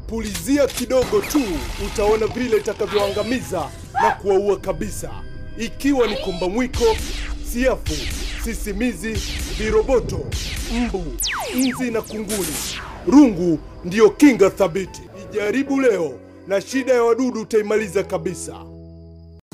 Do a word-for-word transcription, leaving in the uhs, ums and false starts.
Pulizia kidogo tu, utaona vile itakavyoangamiza na kuwaua kabisa. Ikiwa ni komba mwiko, siafu, sisimizi, viroboto, mbu, nzi na kunguni, rungu ndiyo kinga thabiti. Ijaribu leo na shida ya wadudu utaimaliza kabisa.